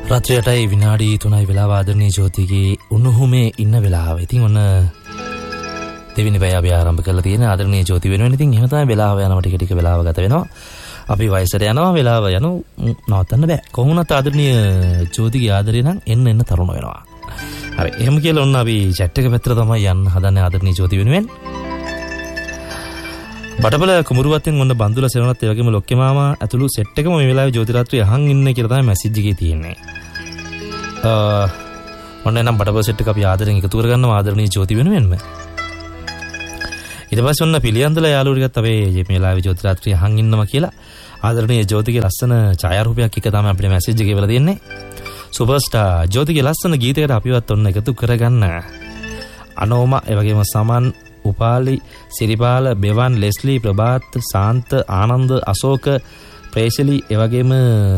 රාත්‍රියටයි විනාඩි 3යි වෙලාව ආදරණීය ජෝතිගේ උණුහුමේ ඉන්න වෙලාව. ඉතින් ඔන්න දෙවෙනි පැය අපි ආරම්භ කරලා තියෙන ආදරණීය ජෝති වෙනුවෙන්. ඉතින් එහෙම තමයි වෙලාව යනවා ටික ටික වෙලාව ගත වෙනවා. අපි වයසට යනවා වෙලාව නවත්තන්න බෑ. කොහොමුණත් ආදරණීය ජෝතිගේ ආදරේ නම් එන්න තරුණ වෙනවා. හරි. එහෙම කියලා ඔන්න අපි chat එක පැත්තට තමයි යන්න හදන්නේ ආදරණීය ජෝති වෙනුවෙන්. බඩබල කුමරුවත්ෙන් ඔන්න බන්දුල සෙවණත් ඒ වගේම ලොක්කේ මාමා ඇතුළු සෙට් එකම මේ වෙලාවේ ජෝති රාත්‍රිය අහන් ඉන්නේ කියලා තමයි මැසේජ් එකේ තියෙන්නේ. ඔන්න එනම් බඩබල සෙට් එක අපි ආදරෙන් එකතු කරගන්නවා ආදරණීය ජෝති වෙනුවෙන්ම. ඊට පස්සේ ඔන්න පිළියන්දලා යාළුවෝ ටිකත් අපේ මේ වෙලාවේ ජෝති රාත්‍රිය අහන් ඉන්නවා කියලා ආදරණීය ජෝතිගේ ලස්සන ඡායාරූපයක් එක තමයි අපිට මැසේජ් එකේ වෙලා දෙන්නේ. සුපර්ස්ටාර් ජෝතිගේ ලස්සන ගීතයකට අපිවත් ඔන්න එකතු කරගන්න. අනෝමා ඒ වගේම සමන් උපාලි සිරිපාල බෙවන් ලෙස්ලි ප්‍රභාත් සාන්ත ආනන්ද අශෝක ප්‍රේෂලි එවැගේම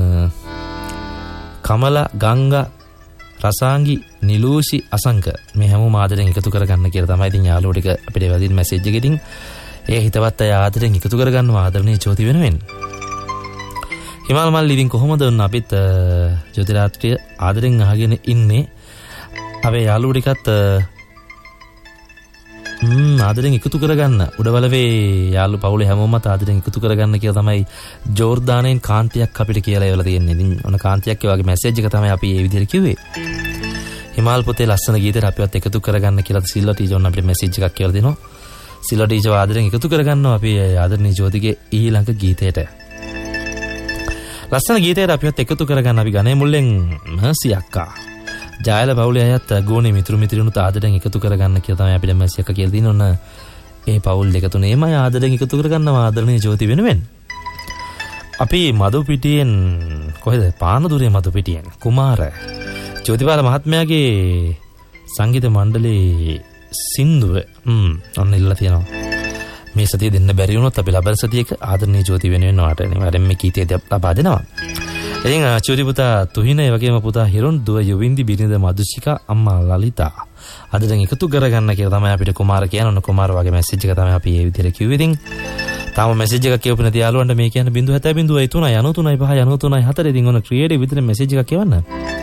කමල ගංගා රසාංගි නිලූෂි අසංක මේ හැමෝම ආදරෙන් එකතු කරගන්න කියලා තමයි ඉතින් යාළුවෝ ටික අපිට වැදින් මැසේජ් එකකින් ඒ හිතවත් අය ආදරෙන් එකතු කරගන්නවා ආදරණීය ජෝති වෙනුවෙන්. හිමාල මල්ලි ඉතින් කොහොමද ඔන්න අපිත් ජෝති රාත්‍රිය ආදරෙන් අහගෙන ඉන්නේ. අපේ යාළුවෝ ටිකත් ආදරෙන් එකතු කරගන්න උඩවලවේ යාළු පවුලේ හැමෝම ආදරෙන් එකතු කරගන්න කියලා තමයි ජෝර්දානයෙන් කාන්තියක් අපිට කියලා එවලා තියෙන්නේ. ඉතින් ඔන්න කාන්තියක් වගේ මැසේජ් එක තමයි අපි මේ විදිහට කිව්වේ. හිමාල් පොතේ ලස්සන ගීතයට අපිවත් එකතු කරගන්න කියලා සිල්වා ටීචර් ඔන්න අපිට මැසේජ් එකක් කියලා දෙනවා. සිල්වා ටීචර් ආදරෙන් එකතු කරගන්නවා අපි ආදරණීය ජෝතිගේ ඊළඟ ගීතයට. ලස්සන ගීතයට අපිවත් එකතු කරගන්න අපි ගණේ මුල්ලෙන් මර්සි අක්කා ජායල පවුලේ අයත් ගෝනේ මිතුරු මිත්‍රිනුත් ආදරෙන් එකතු කරගන්න කියලා තමයි අපිට මැසේජ් එක කියලා දින ඔන්න ඒ පවුල් දෙක තුනේම ආදරෙන් එකතු කරගන්නවා ආදරණීය ජෝති වෙනුවෙන්. අපි මදු පිටියෙන් කොහෙද පානදුරේ මදු පිටියෙන් කුමාර ජෝතිපාල මහත්මයාගේ සංගීත මණ්ඩලයේ සින්දුව ඔන්න ඉල්ලලා තියෙනවා. මේ සතිය දෙන්න බැරි වුණොත් අපි ලබන සතියේක ආදරණීය ජෝති වෙනුවෙන් වාට එනිවාර්යෙන් මේ ගීතය ලබා දෙනවා. ඉතින් චූරි පුතා තුහින ඒ වගේම පුතා හිරුන් දුව යොවින්දි බිරිඳ මදුෂිකා අම්මා ලලිතා අදටන් එකතු කරගන්න කියලා තමයි අපිට කුමාර කියන ඔන්න කුමාර වගේ මැසේජ් එක තමයි අපි මේ විදිහට කිව්වේ. ඉතින් තාම මැසේජ් එකක් කියවපු නැති යාළුවන්ට මේ කියන්නේ 070 ඉතින් ඔන්න ක්‍රියේටිව් විදිහට මැසේජ් එකක් කියවන්න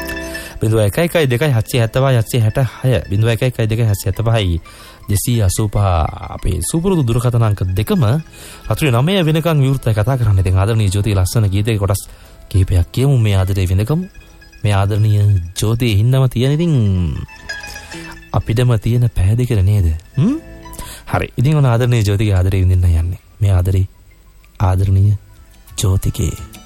011270 අපේ සුපුරුදු දුරකථන අංක දෙකම රාත්‍රී 9 වෙනකන් විවෘතයි කතා කරන්න. ඉතින් ආදරණීය ජෝති ලස්සන ගීතයක කොටස් කිහිපයක් කියමු මේ ආදරේ විඳකමු. මේ ආදරණීය ජෝතියේ හින්නම තියෙන ඉතින් අපිටම තියෙන පැහැදිකර නේද? හරි. ඉතින් ඔන්න ආදරණීය ජෝතිගේ ආදරේ විඳින්න යන්නේ. මේ ආදරේ ආදරණීය ජෝතිගේ